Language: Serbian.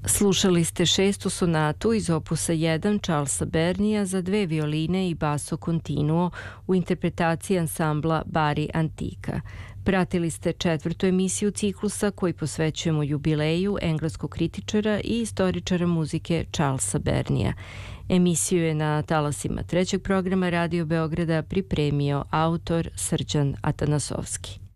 Slušali ste šestu sonatu iz opusa 1 Charlesa Bernija za dve violine i basso continuo u interpretaciji ansambla Bari Antika. Pratili ste četvrtu emisiju ciklusa koji posvećujemo jubileju engleskog kritičara i istoričara muzike Charlesa Bernija. Emisiju je na talasima trećeg programa Radio Beograda pripremio autor Srđan Atanasovski.